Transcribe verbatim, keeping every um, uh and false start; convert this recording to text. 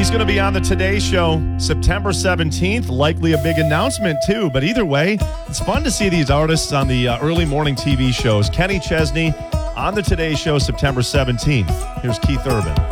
He's going to be on the Today Show September seventeenth. Likely a big announcement, too. But either way, it's fun to see these artists on the uh, early morning T V shows. Kenny Chesney on the Today Show September seventeenth. Here's Keith Urban.